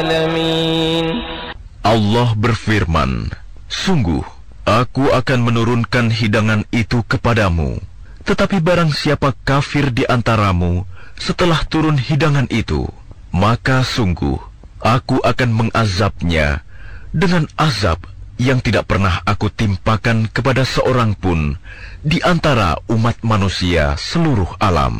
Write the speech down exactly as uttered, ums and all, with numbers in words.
Allah berfirman, sungguh, aku akan menurunkan hidangan itu kepadamu. Tetapi barang siapa kafir di antaramu setelah turun hidangan itu, maka sungguh, aku akan mengazabnya dengan azab yang tidak pernah aku timpakan kepada seorang pun di antara umat manusia seluruh alam.